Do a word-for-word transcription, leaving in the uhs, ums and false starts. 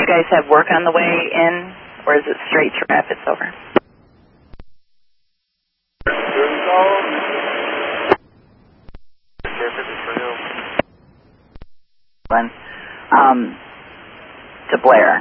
guys have work on the way in, or is it straight to Rapids? Over. Um, to Blair.